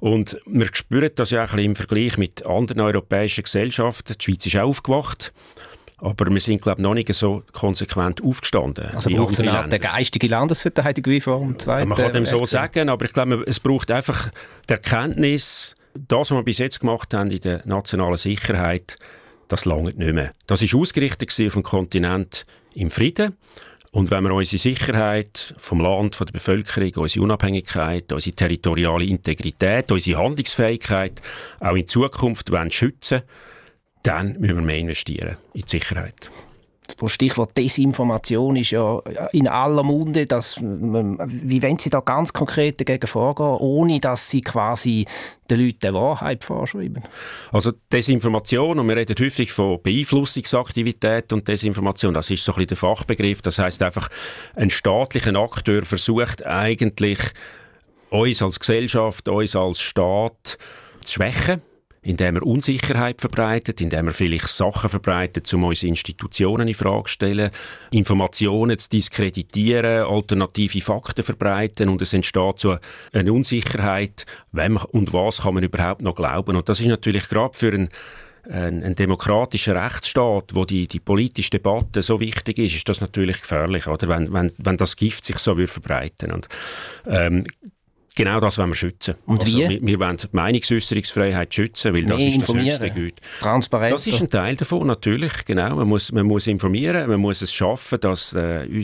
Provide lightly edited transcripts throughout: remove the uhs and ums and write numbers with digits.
Und wir spüren das ja auch ein bisschen im Vergleich mit anderen europäischen Gesellschaften. Die Schweiz ist auch aufgewacht. Aber wir sind, glaube ich, noch nicht so konsequent aufgestanden. Also braucht es eine Art geistige Landesverteidigung wie vor dem Zweiten Man kann dem so Weltkrieg sagen, aber ich glaube, es braucht einfach die Erkenntnis, das, was wir bis jetzt gemacht haben in der nationalen Sicherheit, das lange nicht mehr. Das war ausgerichtet auf dem Kontinent im Frieden. Und wenn wir unsere Sicherheit vom Land, von der Bevölkerung, unsere Unabhängigkeit, unsere territoriale Integrität, unsere Handlungsfähigkeit auch in Zukunft schützen wollen, dann müssen wir mehr investieren in die Sicherheit. Das Stichwort Desinformation ist ja in aller Munde. Wie wollen Sie da ganz konkret dagegen vorgehen, ohne dass Sie quasi den Leuten die Wahrheit vorschreiben? Also Desinformation, und wir reden häufig von Beeinflussungsaktivität und Desinformation, das ist so ein bisschen der Fachbegriff. Das heisst einfach, ein staatlicher Akteur versucht eigentlich, uns als Gesellschaft, uns als Staat zu schwächen, indem er Unsicherheit verbreitet, indem er vielleicht Sachen verbreitet, um unsere Institutionen in Frage zu stellen, Informationen zu diskreditieren, alternative Fakten verbreiten, und es entsteht so eine Unsicherheit, wem und was kann man überhaupt noch glauben. Und das ist natürlich gerade für ein demokratischer Rechtsstaat, wo die politische Debatte so wichtig ist das natürlich gefährlich, oder? Wenn das Gift sich so verbreiten würde. Genau das wollen wir schützen. Und also, wie? Wir wollen die Meinungsäußerungsfreiheit schützen, weil das ist das höchste Gut. Transparenter. Das ist ein Teil davon, natürlich. Genau. Man muss informieren, man muss es schaffen, dass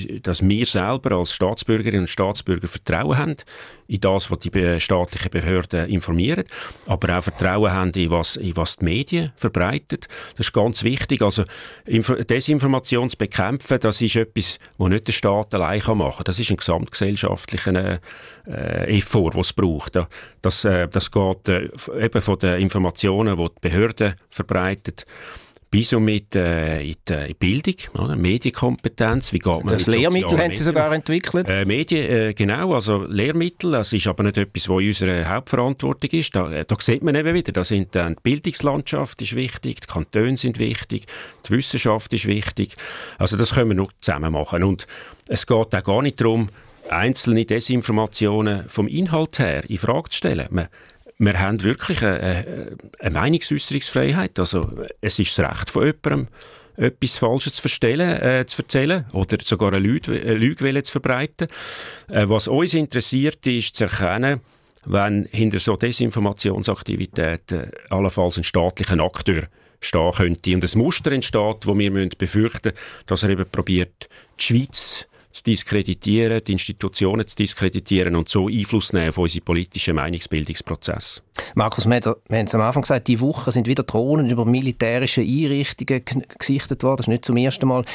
wir selber als Staatsbürgerinnen und Staatsbürger Vertrauen haben in das, was die staatlichen Behörden informieren, aber auch Vertrauen haben in was die Medien verbreiten. Das ist ganz wichtig. Also Desinformation zu bekämpfen, das ist etwas, was nicht der Staat allein machen kann. Das ist ein gesamtgesellschaftlicher Effort, den es braucht. Das geht eben von den Informationen, die die Behörden verbreiten, bis und mit in die Bildung, oder? Medienkompetenz. Wie geht man das Lehrmittel haben Sie sogar entwickelt? Medien, genau, also Lehrmittel. Das ist aber nicht etwas, was in unserer Hauptverantwortung ist. Da sieht man eben wieder, die Bildungslandschaft ist wichtig, die Kantone sind wichtig, die Wissenschaft ist wichtig. Also das können wir nur zusammen machen. Und es geht auch gar nicht darum, einzelne Desinformationen vom Inhalt her in Frage zu stellen. Wir haben wirklich eine Meinungsäußerungsfreiheit. Also, es ist das Recht von jemandem, etwas Falsches zu erzählen oder sogar eine Lüge zu verbreiten. Was uns interessiert, ist zu erkennen, wenn hinter so Desinformationsaktivitäten allenfalls ein staatlicher Akteur stehen könnte und ein Muster entsteht, wo wir befürchten müssen, dass er eben probiert, die Schweiz zu diskreditieren, die Institutionen zu diskreditieren und so Einfluss nehmen auf unsere politischen Meinungsbildungsprozesse. Markus, wir haben es am Anfang gesagt, diese Woche sind wieder Drohnen über militärische Einrichtungen gesichtet worden. Das ist nicht zum ersten Mal.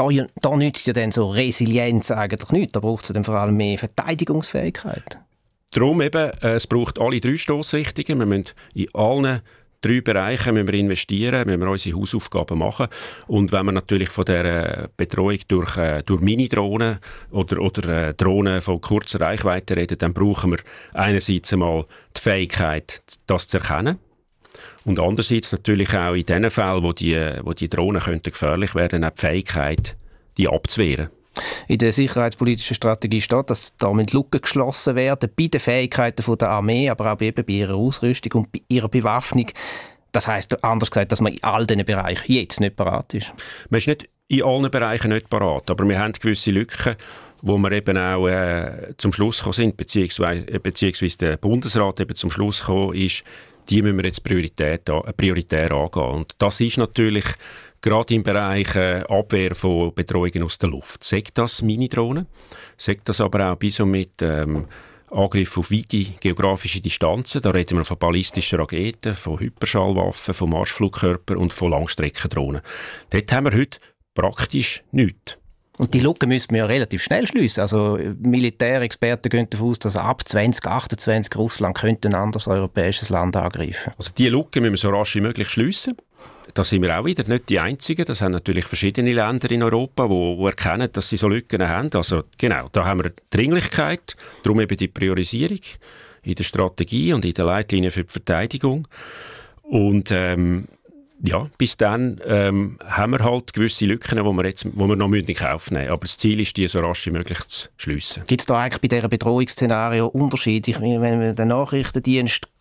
Da nützt ja dann so Resilienz eigentlich nichts. Da braucht es dann vor allem mehr Verteidigungsfähigkeit. Darum eben, es braucht alle 3 Stossrichtungen. Wir müssen in allen 3 Bereiche müssen wir investieren, müssen wir unsere Hausaufgaben machen. Und wenn wir natürlich von der Bedrohung durch Mini-Drohnen oder Drohnen von kurzer Reichweite reden, dann brauchen wir einerseits einmal die Fähigkeit, das zu erkennen. Und andererseits natürlich auch in den Fällen, wo die Drohnen gefährlich werden, auch die Fähigkeit, die abzuwehren. In der sicherheitspolitischen Strategie steht, dass da Lücken geschlossen werden bei den Fähigkeiten der Armee, aber auch eben bei ihrer Ausrüstung und bei ihrer Bewaffnung. Das heisst, anders gesagt, dass man in all diesen Bereichen jetzt nicht parat ist. Man ist nicht in allen Bereichen nicht parat, aber wir haben gewisse Lücken, wo wir eben auch zum Schluss gekommen sind, beziehungsweise der Bundesrat eben zum Schluss gekommen ist, die müssen wir jetzt prioritär angehen. Und das ist natürlich gerade im Bereich Abwehr von Bedrohungen aus der Luft. Sagt das Mini-Drohnen, sagt das aber auch bis und mit Angriff auf weite geografische Distanzen. Da reden wir von ballistischen Raketen, von Hyperschallwaffen, von Marschflugkörpern und von Langstreckendrohnen. Dort haben wir heute praktisch nichts. Und die Lücke müssen wir ja relativ schnell schliessen. Also Militärexperten gehen davon aus, dass ab 2028 Russland könnte ein anderes europäisches Land angreifen. Also diese Lücke müssen wir so rasch wie möglich schliessen. Da sind wir auch wieder nicht die Einzigen. Das haben natürlich verschiedene Länder in Europa, die erkennen, dass sie so Lücken haben. Also genau, da haben wir Dringlichkeit, darum eben die Priorisierung in der Strategie und in der Leitlinie für die Verteidigung. Und bis dann haben wir halt gewisse Lücken, die wir noch in Kauf nehmen müssen. Aber das Ziel ist, die so rasch wie möglich zu schliessen. Gibt es da eigentlich bei diesem Bedrohungsszenario Unterschiede? Wenn man den Nachrichtendienst